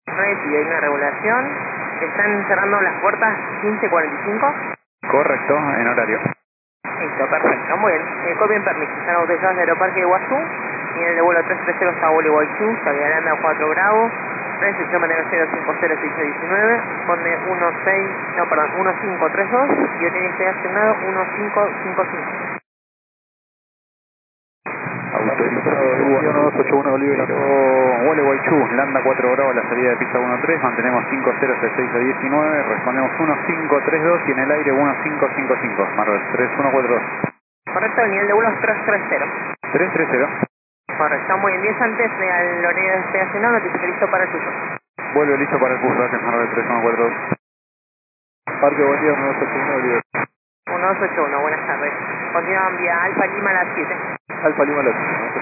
Y hay una regulación. Están cerrando las puertas 15:45. Correcto, en horario. Listo, perfecto, muy bien. Copien permiso, están autorizados en el aeroparque de Iguazú. Tiene el vuelo 330 hasta Gualeguaychú, Chaviaranda 4 Bravo. Recepción manera 0506619, responde 16, no, perdón, 1532 y yo tenía que ser asignado 1555. Autorizado de 1281 Bolívar. Gualeguaychú, Landa 4 Bravo, la salida de pista 13, mantenemos 5066 a 19, respondemos 1532 y en el aire 1555, Marvel 3142. Correcto, el nivel de vuelo es 330. 330. Correcto, muy bien, 10 antes al horario de este asignado, notifique listo para el uso. Vuelve listo para el curso, gracias Marvel 3142. Parque Bolívar 981 Bolívar. 1281, buenas tardes. Continúan vía Alfa Lima a las 7. Alfa Lima Latina.